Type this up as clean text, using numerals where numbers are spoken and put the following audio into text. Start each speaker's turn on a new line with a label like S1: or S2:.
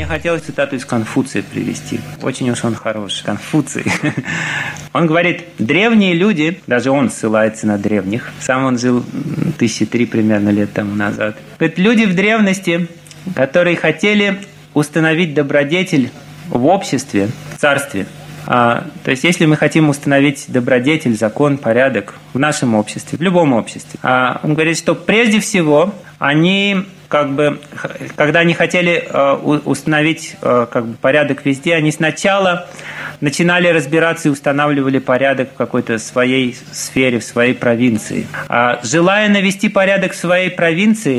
S1: Мне хотелось цитату из Конфуция привести. Очень уж он хороший. Конфуций. Он говорит, древние люди, даже он ссылается на древних, сам он жил 1003 примерно лет тому назад. Говорит, люди в древности, которые хотели установить добродетель в обществе, в царстве. То есть, если мы хотим установить добродетель, закон, порядок в нашем обществе, в любом обществе, он говорит, что прежде всего они, когда они хотели установить порядок везде, они сначала начинали разбираться и устанавливали порядок в какой-то своей сфере, в своей провинции. Желая навести порядок в своей провинции,